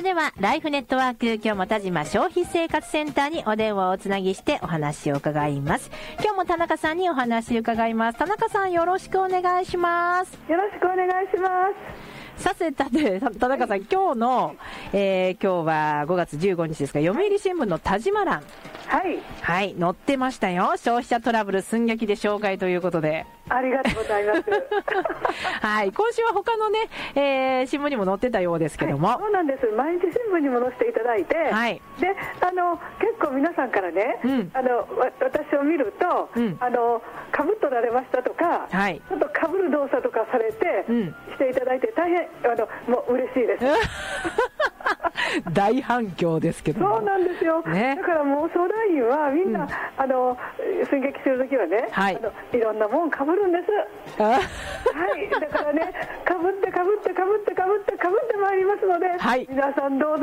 ではライフネットワーク今日も田島消費生活センターにお電話をおつなぎしてお話を伺います。今日も田中さんにお話を伺います。田中さん、よろしくお願いします。 よろしくお願いします。 さて田中さん、今日は5月15日ですが、読売新聞の田島欄、はい、載ってましたよ。消費者トラブル寸劇で紹介ということで、 ありがとうございますはい、今週は他のね、新聞にも載ってたようですけども、 そうなんです。毎日新聞にも載せていただいて、で結構皆さんからね、私を見ると、かぶっとられましたとか、ちょっとかぶる動作とかされて、していただいて大変もう嬉しいです大反響ですけども。 そうなんですよ、だからもう相談員はみんな、寸劇するときはね、いろんなもんかぶるんですはい、だからね、かぶってまいりますので、皆さんどうぞ